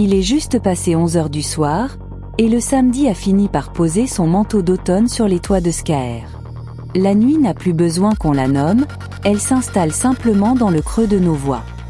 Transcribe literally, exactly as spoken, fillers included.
Il est juste passé onze heures du soir, et le samedi a fini par poser son manteau d'automne sur les toits de Skaer. La nuit n'a plus besoin qu'on la nomme, elle s'installe simplement dans le creux de nos voix.